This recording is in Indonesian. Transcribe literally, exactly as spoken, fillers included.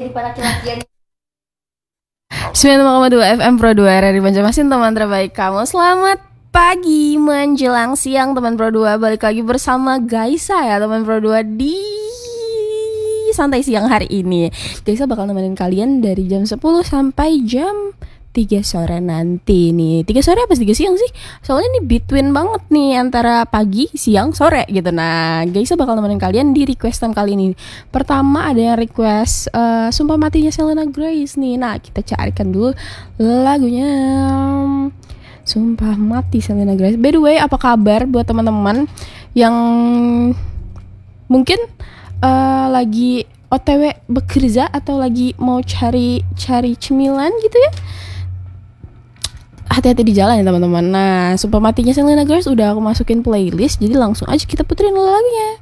Para laki-laki sembilan puluh lima koma dua F M Pro dua R R I Banjarmasin, teman terbaik kamu. Selamat pagi menjelang siang teman Pro dua. Balik lagi bersama Gaisa ya teman Pro dua di santai siang hari ini. Gaisa bakal nemenin kalian dari jam sepuluh sampai jam tiga sore nanti nih. tiga sore apa tiga siang sih? Soalnya ini between banget nih antara pagi, siang, sore gitu. Nah, Gaisa bakal nemenin kalian di requestan kali ini. Pertama ada yang request uh, Sumpah Matinya Selena Grace nih. Nah, kita carikan dulu lagunya. Sumpah Mati Selena Grace. By the way, apa kabar buat teman-teman yang mungkin uh, lagi O T W bekerja atau lagi mau cari cari cemilan gitu ya? Hati-hati di jalan ya teman-teman. Nah, Sumpah Matinya Selena Grace udah aku masukin playlist, jadi langsung aja kita puterin lagunya.